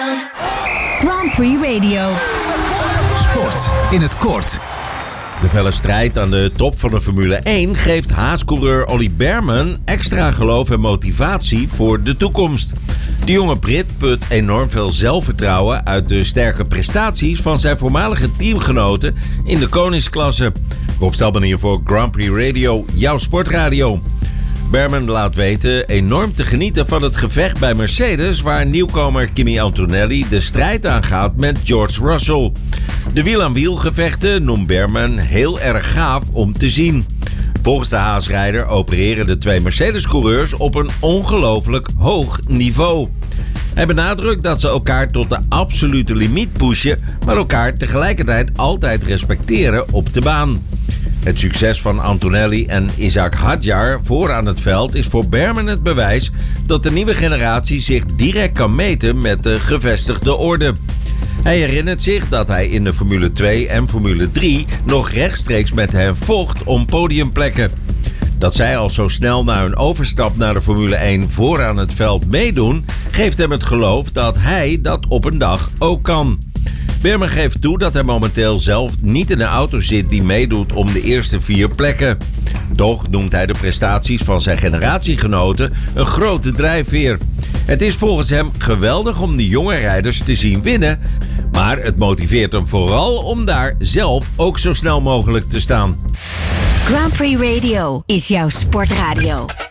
Grand Prix Radio. Sport in het kort. De felle strijd aan de top van de Formule 1 geeft Haas-coureur Ollie Bearman extra geloof en motivatie voor de toekomst. De jonge Brit put enorm veel zelfvertrouwen uit de sterke prestaties van zijn voormalige teamgenoten in de koningsklasse. Rob Stelman hier voor Grand Prix Radio, jouw sportradio. Bearman laat weten enorm te genieten van het gevecht bij Mercedes, waar nieuwkomer Kimi Antonelli de strijd aangaat met George Russell. De wiel-aan-wiel gevechten noemt Bearman heel erg gaaf om te zien. Volgens de Haas-rijder opereren de twee Mercedes-coureurs op een ongelooflijk hoog niveau. Hij benadrukt dat ze elkaar tot de absolute limiet pushen, maar elkaar tegelijkertijd altijd respecteren op de baan. Het succes van Antonelli en Isaac Hadjar vooraan het veld is voor Bearman het bewijs dat de nieuwe generatie zich direct kan meten met de gevestigde orde. Hij herinnert zich dat hij in de Formule 2 en Formule 3 nog rechtstreeks met hen vocht om podiumplekken. Dat zij al zo snel na hun overstap naar de Formule 1 vooraan het veld meedoen, geeft hem het geloof dat hij dat op een dag ook kan. Bearman geeft toe dat hij momenteel zelf niet in de auto zit die meedoet om de eerste 4 plekken. Toch noemt hij de prestaties van zijn generatiegenoten een grote drijfveer. Het is volgens hem geweldig om de jonge rijders te zien winnen, maar het motiveert hem vooral om daar zelf ook zo snel mogelijk te staan. Grand Prix Radio is jouw sportradio.